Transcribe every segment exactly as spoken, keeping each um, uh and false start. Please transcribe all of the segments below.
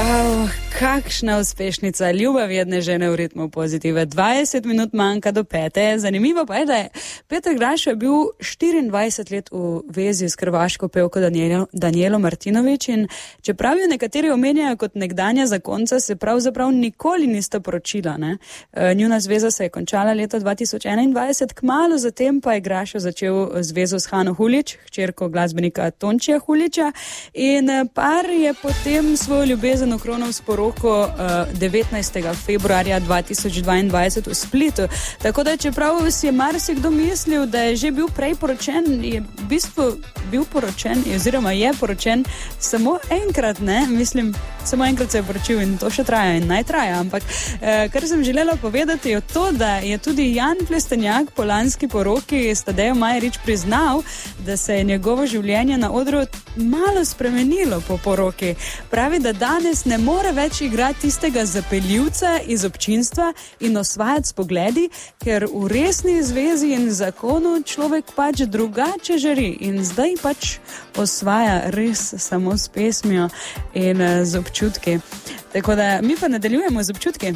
Wow, kakšna uspešnica, ljubav jedne žene v ritmu pozitive. dvajset minut manjka do pete. Zanimivo pa je, da je Peter Grašo je bil štiriindvajset let v vezi s hrvaško pevko Danijelo, Danijelo Martinović in čeprav jo nekateri omenjajo kot nekdanja zakonca, se pravzaprav nikoli nista poročila. Ne? Njuna zveza se je končala leta dva tisoč enaindvajset, kmalu zatem pa je Grašo začel zvezo s Hano Hulić, hčerko glasbenika Tončija Hulića, in par je potem svojo ljubezen okronal s poroko devetnajstega februarja dva tisoč dvaindvajset v Splitu. Tako da čeprav si je marsikdo mislil, da je že bil prej poročen, je v bistvu bil poročen oziroma je poročen samo enkrat, ne? Mislim, samo enkrat se je poročil in to še traja in naj traja, ampak eh, kar sem želela povedati je to, da je tudi Jan Plestenjak po lanski poroki s Tadejo Majerič priznal, da se je njegovo življenje na odru malo spremenilo po poroki. Pravi, da danes ne more več igrati tistega zapeljivca iz občinstva in osvajati s pogledi, ker v resni zvezi in zakonu človek pač drugače žari in zdaj pač osvaja res samo s pesmijo in z občutki. Tako da mi pa nadaljujemo z občutki.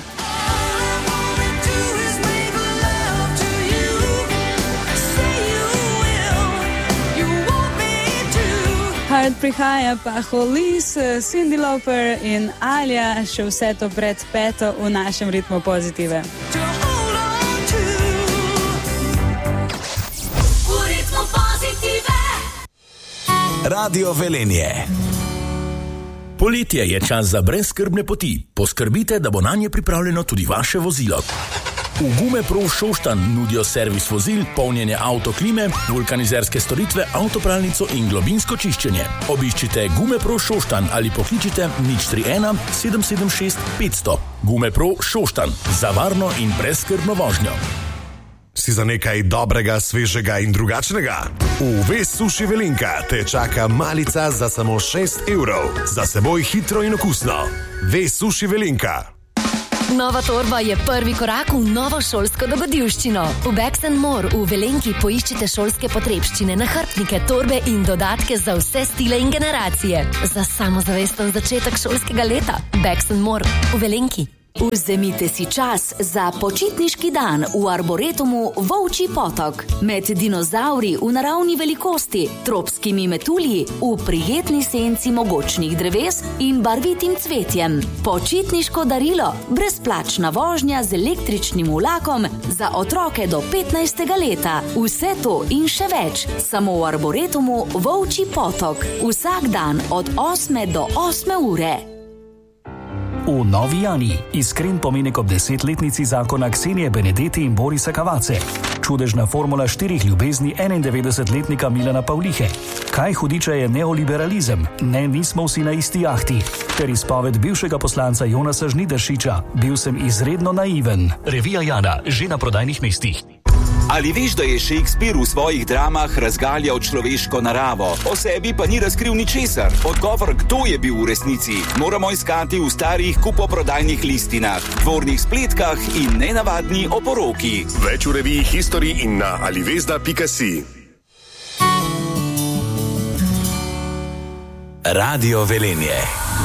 Hard prihaja pa Holis, Cyndi Lauper in Alja, še vse to pred peto v našem ritmu pozitive. Radio Velenje. Poletje je čas za brezskrbne poti. Poskrbite, da bo nanje pripravljeno tudi vaše vozilo. V Gumepro Šoštanj nudijo servis vozil, polnjenje avtoklime, vulkanizerske storitve, avtopralnico in globinsko čiščenje. Obiščite Gumepro Šoštanj ali pokličite nič tri ena sedem sedem šest petsto. Gumepro Šoštanj. Za varno in brezskrbno vožnjo. Si za nekaj dobrega, svežega in drugačnega? V Ves Suši Velenka te čaka malica za samo šest evrov. Za seboj hitro in okusno. Ves Suši Velenka. Nova torba je prvi korak v novo šolsko dogodivščino. V Bags and More v Velenki poiščite šolske potrebščine, nahrbtnike, torbe in dodatke za vse stile in generacije. Za samozavesten začetek šolskega leta. Bags and More v Velenki. Vzemite si čas za počitniški dan v Arboretumu Volčji potok. Med dinozavri v naravni velikosti, tropskimi metulji, v prijetni senci mogočnih dreves in barvitim cvetjem. Počitniško darilo, brezplačna vožnja z električnim vlakom za otroke do petnajstega leta. Vse to in še več, samo v Arboretumu Volčji potok. Vsak dan od osme do osme ure. V Novi Jani iskren pomenek ob desetletnici zakona Ksenije Benedeti in Borisa Kavace. Čudežna formula štirih ljubezni enaindevetdesetletnika Milana Pavlihe. Kaj hudiča je neoliberalizem? Ne, nismo vsi na isti jahti. Ter izpoved bivšega poslanca Jonasa Žnidaršiča. Bil sem izredno naiven. Revija Jana, že na prodajnih mestih. Ali veš, da je Shakespeare v svojih dramah razgaljal človeško naravo, o sebi pa ni razkril ničesar? Odgovor, kdo je bil v resnici, moramo iskati v starih kupoprodajnih listinah, tvornih spletkah in nenavadni oporoki. Več v reviji History in na alivezda pika si. Radio Velenje.